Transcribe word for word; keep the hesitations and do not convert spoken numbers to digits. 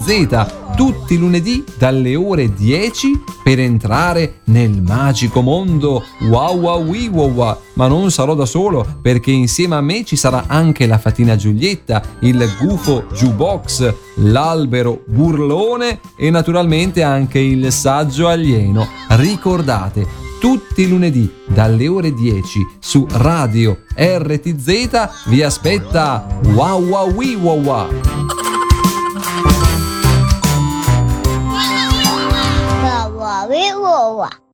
Z, tutti i lunedì dalle ore dieci per entrare nel magico mondo Wow Wow Wee Wow Wow. Ma non sarò da solo, perché insieme a me ci sarà anche la fatina Giulietta, il gufo Jukebox, l'albero Burlone e naturalmente anche il saggio alieno. Ricordate, tutti i lunedì dalle ore dieci su Radio R T Z vi aspetta Wow Wow Wee Wow Wow. Wow Wow Wee Wow Wow.